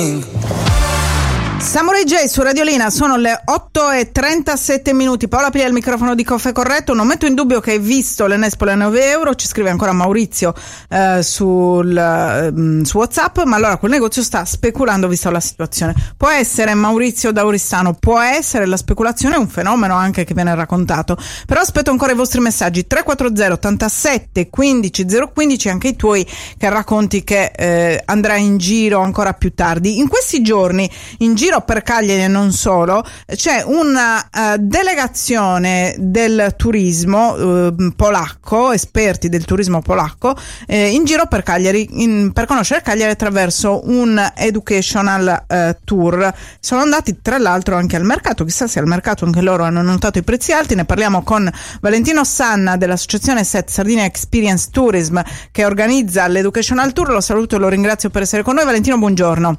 Samurai J su Radiolina, sono le 8:37. Paola Pia, il microfono di Caffè Corretto. Non metto in dubbio che hai visto l'Enespo a 9 euro, ci scrive ancora Maurizio su WhatsApp, ma allora quel negozio sta speculando vista la situazione. Può essere, Maurizio da Oristano, può essere, la speculazione è un fenomeno anche che viene raccontato, però aspetto ancora i vostri messaggi 340 87 15 015, anche i tuoi, che racconti che andrai in giro ancora più tardi. In questi giorni in giro per Cagliari e non solo c'è una delegazione del turismo polacco, esperti del turismo polacco, in giro per Cagliari per conoscere Cagliari attraverso un educational tour. Sono andati tra l'altro anche al mercato, chissà se al mercato anche loro hanno notato i prezzi alti. Ne parliamo con Valentino Sanna dell'associazione SET Sardinia Experience Tourism, che organizza l'educational tour. Lo saluto e lo ringrazio per essere con noi. Valentino, buongiorno.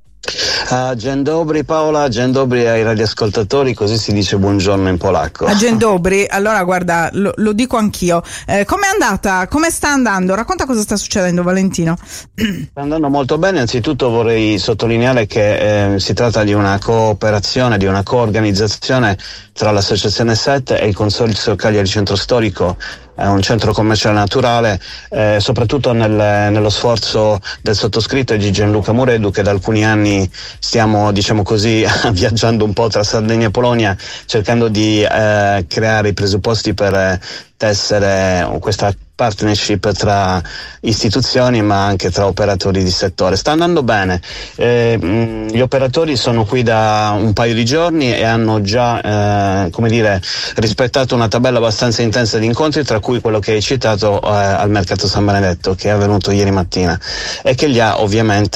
Dzień dobry Paola, dzień dobry ai radioascoltatori, così si dice buongiorno in polacco. Dzień dobry, allora guarda, lo dico anch'io. Com'è andata? Come sta andando? Racconta cosa sta succedendo, Valentino. Sta andando molto bene. Anzitutto vorrei sottolineare che si tratta di una cooperazione, di una coorganizzazione tra l'associazione SET e il Consorzio Cagliari Centro Storico. È un centro commerciale naturale, soprattutto nello sforzo del sottoscritto e di Gianluca Muredu, che da alcuni anni stiamo, diciamo così, viaggiando un po' tra Sardegna e Polonia, cercando di creare i presupposti per tessere questa partnership tra istituzioni ma anche tra operatori di settore. Sta andando bene, gli operatori sono qui da un paio di giorni e hanno già rispettato una tabella abbastanza intensa di incontri, tra cui quello che hai citato al mercato San Benedetto, che è avvenuto ieri mattina e che li ha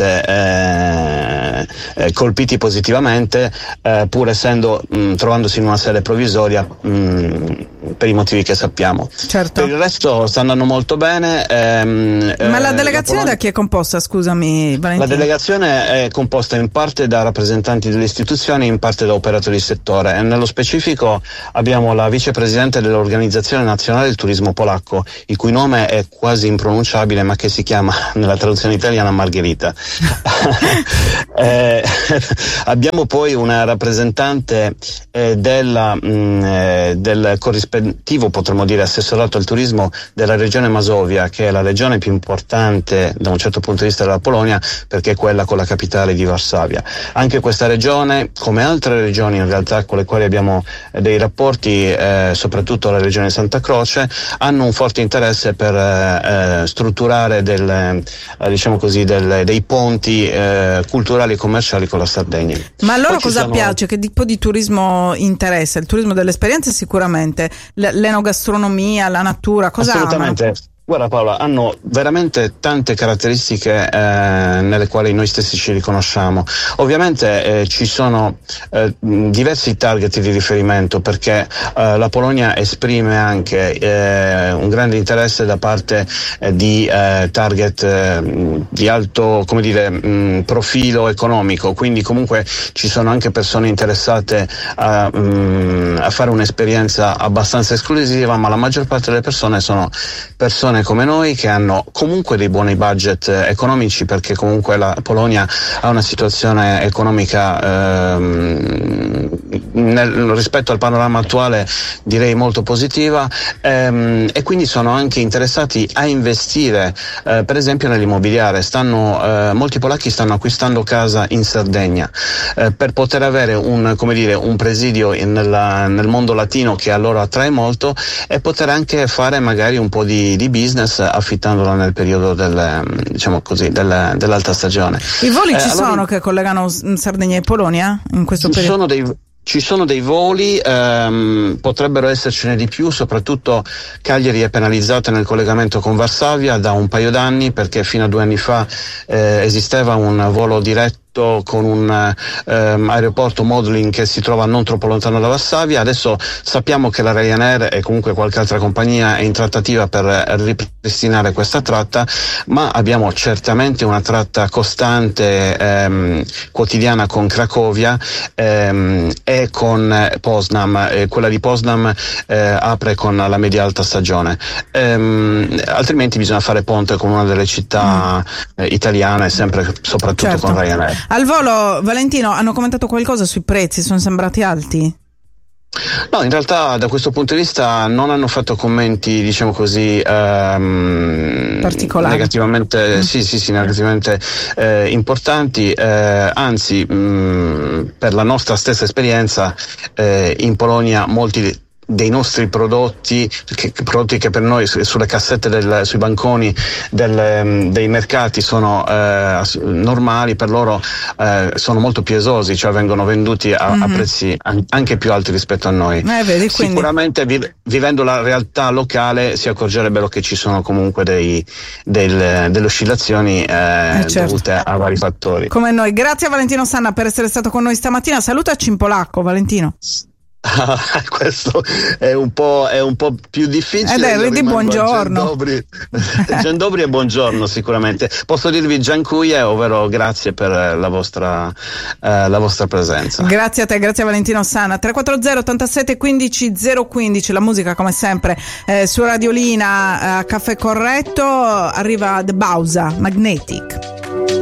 ovviamente colpiti positivamente, pur essendo trovandosi in una sede provvisoria per i motivi che sappiamo. Certo. Per il resto sta andando molto bene. Ma la delegazione da chi è composta, scusami Valentino? La delegazione è composta in parte da rappresentanti delle istituzioni, in parte da operatori di settore, e nello specifico abbiamo la vicepresidente dell'Organizzazione Nazionale del Turismo Polacco, il cui nome è quasi impronunciabile ma che si chiama nella traduzione italiana Margherita. Abbiamo poi una rappresentante del corrispettivo, potremmo dire, assessorato al turismo della regione Masovia, che è la regione più importante da un certo punto di vista della Polonia, perché è quella con la capitale di Varsavia. Anche questa regione, come altre regioni in realtà con le quali abbiamo dei rapporti, soprattutto la regione Santa Croce, hanno un forte interesse per strutturare dei ponti culturali e commerciali con la Sardegna. Ma a loro cosa piace? Che tipo di turismo interessa? Il turismo dell'esperienza sicuramente, l'enogastronomia, la natura, cosa assolutamente amano? Guarda Paola, hanno veramente tante caratteristiche nelle quali noi stessi ci riconosciamo. Ovviamente ci sono diversi target di riferimento, perché la Polonia esprime anche un grande interesse da parte di target di alto, profilo economico, quindi comunque ci sono anche persone interessate a fare un'esperienza abbastanza esclusiva, ma la maggior parte delle persone sono persone come noi che hanno comunque dei buoni budget economici, perché comunque la Polonia ha una situazione economica rispetto al panorama attuale direi molto positiva, e quindi sono anche interessati a investire per esempio nell'immobiliare. Molti polacchi stanno acquistando casa in Sardegna per poter avere un presidio nel mondo latino, che a loro attrae molto, e poter anche fare magari un po' di business affittandola nel periodo dell'alta stagione. I voli ci sono che collegano Sardegna e Polonia in questo periodo? Ci sono dei voli, potrebbero essercene di più, soprattutto Cagliari è penalizzata nel collegamento con Varsavia da un paio d'anni, perché fino a 2 anni fa esisteva un volo diretto con un aeroporto Modlin che si trova non troppo lontano da Varsavia. Adesso sappiamo che la Ryanair e comunque qualche altra compagnia è in trattativa per ripristinare questa tratta, ma abbiamo certamente una tratta costante quotidiana con Cracovia e con Poznań. Quella di Poznań apre con la media alta stagione, altrimenti bisogna fare ponte con una delle città italiane, sempre soprattutto certo. con Ryanair. Al volo, Valentino, hanno commentato qualcosa sui prezzi? Sono sembrati alti? No, in realtà da questo punto di vista non hanno fatto commenti, diciamo così, particolari, negativamente, sì, negativamente importanti, anzi, per la nostra stessa esperienza, in Polonia molti dei nostri prodotti che per noi sulle cassette sui banconi dei mercati sono normali, per loro sono molto più esosi, cioè vengono venduti a prezzi anche più alti rispetto a noi. Vedi, sicuramente vivendo la realtà locale si accorgerebbero che ci sono comunque delle oscillazioni certo, dovute a vari fattori. Come noi. Grazie a Valentino Sanna per essere stato con noi stamattina. Salutaci in polacco, Valentino. Questo è un po' più difficile. Di buongiorno. Dzień dobry e buongiorno, sicuramente. Posso dirvi dziękuję, ovvero grazie per la vostra presenza. Grazie a te, grazie a Valentino Sanna. 340 87 15 015, la musica come sempre su Radiolina, Caffè Corretto. Arriva The Bausa, Magnetic.